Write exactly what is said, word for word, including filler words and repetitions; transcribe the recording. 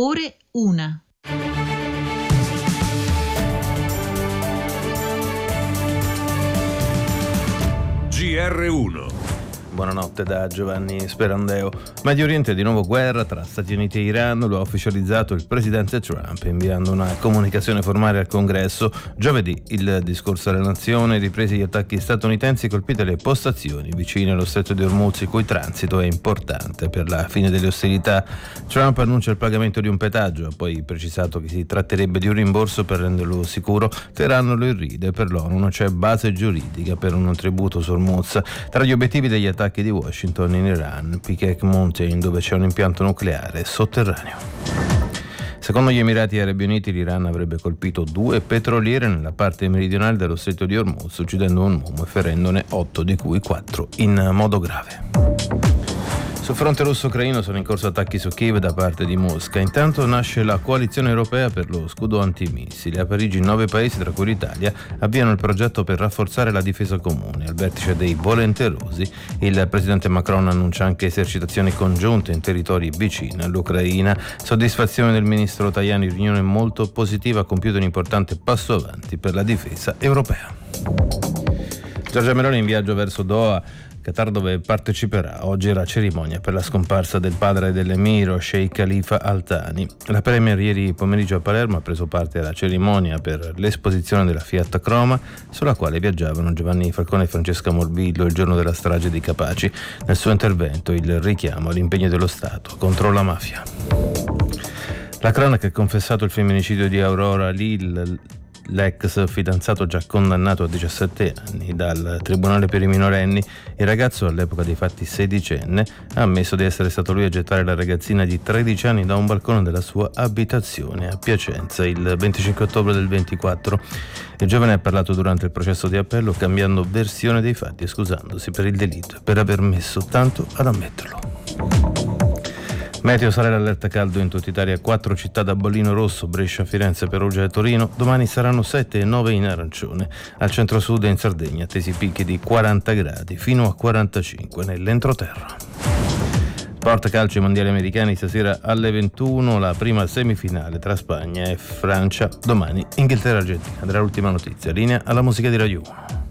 Ore una. G R uno. Buonanotte da Giovanni Sperandeo. Medio Oriente, di nuovo guerra tra Stati Uniti e Iran, lo ha ufficializzato il presidente Trump inviando una comunicazione formale al Congresso. Giovedì il discorso alla nazione, ripresi gli attacchi statunitensi, colpite le postazioni vicine allo stretto di Hormuz, il cui transito è importante per la fine delle ostilità. Trump annuncia il pagamento di un pedaggio, ha poi precisato che si tratterebbe di un rimborso per renderlo sicuro. Teheran lo irride, per l'ONU non c'è base giuridica per un tributo su Hormuz. Tra gli obiettivi degli attacchi di Washington in Iran, Peacock Mountain, dove c'è un impianto nucleare sotterraneo. Secondo gli Emirati Arabi Uniti, l'Iran avrebbe colpito due petroliere nella parte meridionale dello stretto di Hormuz, uccidendo un uomo e ferendone otto, di cui quattro in modo grave. Sul fronte russo-ucraino sono in corso attacchi su Kiev da parte di Mosca. Intanto nasce la coalizione europea per lo scudo antimissili. A Parigi nove paesi, tra cui l'Italia, avviano il progetto per rafforzare la difesa comune. Al vertice dei volenterosi il presidente Macron annuncia anche esercitazioni congiunte in territori vicini all'Ucraina. Soddisfazione del ministro Tajani, riunione molto positiva, ha compiuto un importante passo avanti per la difesa europea. Giorgia Meloni in viaggio verso Doha, Qatar, dove parteciperà oggi alla cerimonia per la scomparsa del padre dell'emiro, Sheikh Khalifa Al Thani. La premier ieri pomeriggio a Palermo ha preso parte alla cerimonia per l'esposizione della Fiat Croma, sulla quale viaggiavano Giovanni Falcone e Francesca Morbillo il giorno della strage di Capaci. Nel suo intervento il richiamo all'impegno dello Stato contro la mafia. La cronaca ha confessato il femminicidio di Aurora Lil, l'ex fidanzato già condannato a diciassette anni dal Tribunale per i minorenni. Il ragazzo, all'epoca dei fatti sedicenne, ha ammesso di essere stato lui a gettare la ragazzina di tredici anni da un balcone della sua abitazione a Piacenza il venticinque ottobre del ventiquattro. Il giovane ha parlato durante il processo di appello, cambiando versione dei fatti e scusandosi per il delitto e per aver messo tanto ad ammetterlo. Meteo: sale l'allerta caldo in tutta Italia, quattro città da bollino rosso, Brescia, Firenze, Perugia e Torino. Domani saranno sette e nove in arancione. Al centro-sud e in Sardegna attesi picchi di quaranta gradi fino a quarantacinque nell'entroterra. Sport calcio, i mondiali americani stasera alle ventuno, la prima semifinale tra Spagna e Francia. Domani Inghilterra-Argentina. Della ultima notizia, linea alla musica di Radio uno.